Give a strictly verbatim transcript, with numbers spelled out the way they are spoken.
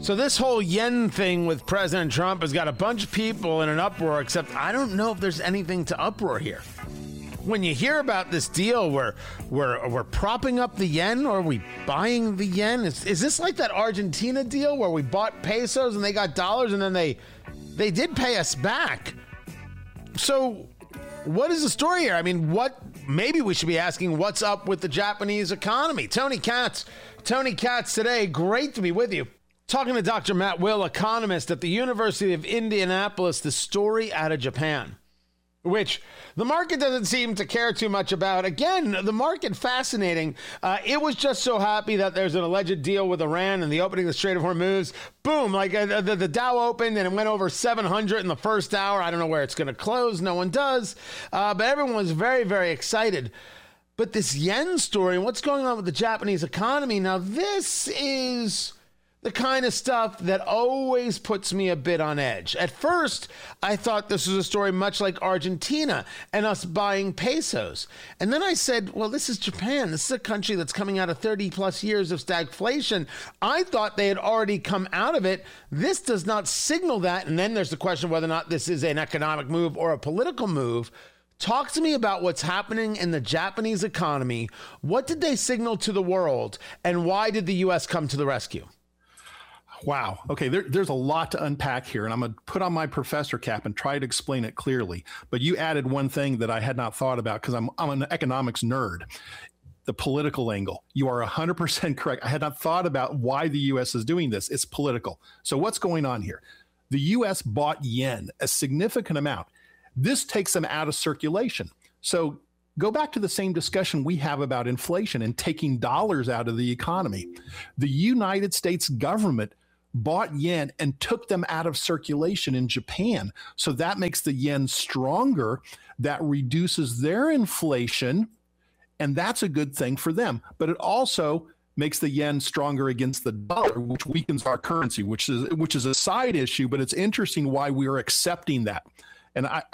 So this whole yen thing with President Trump has got a bunch of people in an uproar, except I don't know if there's anything to uproar here. When you hear about this deal where we're, we're propping up the yen, or are we buying the yen? Is, is this like that Argentina deal where we bought pesos and they got dollars and then they they did pay us back? So what is the story here? I mean, what maybe we should be asking what's up with the Japanese economy. Tony Katz, Tony Katz today. Great to be with you. Talking to Doctor Matt Will, economist at the University of Indianapolis, the story out of Japan, which the market doesn't seem to care too much about. Again, the market fascinating. Uh, it was just so happy that there's an alleged deal with Iran and the opening of the Strait of Hormuz. Boom, like uh, the, the Dow opened and it went over seven hundred in the first hour. I don't know where it's going to close. No one does. Uh, but everyone was very, very excited. But this yen story and what's going on with the Japanese economy, now this is the kind of stuff that always puts me a bit on edge. At first, I thought this was a story much like Argentina and us buying pesos. And then I said, well, this is Japan. This is a country that's coming out of thirty plus years of stagflation. I thought they had already come out of it. This does not signal that. And then there's the question whether or not this is an economic move or a political move. Talk to me about what's happening in the Japanese economy. What did they signal to the world? And why did the U S come to the rescue? Wow. Okay, there, there's a lot to unpack here, and I'm going to put on my professor cap and try to explain it clearly. But you added one thing that I had not thought about because I'm, I'm an economics nerd. The political angle. You are one hundred percent correct. I had not thought about why the U S is doing this. It's political. So what's going on here? The U S bought yen, a significant amount. This takes them out of circulation. So go back to the same discussion we have about inflation and taking dollars out of the economy. The United States government bought yen and took them out of circulation in Japan. So that makes the yen stronger. That reduces their inflation, and that's a good thing for them. But it also makes the yen stronger against the dollar, which weakens our currency, which is which is a side issue, but it's interesting why we are accepting that. And I,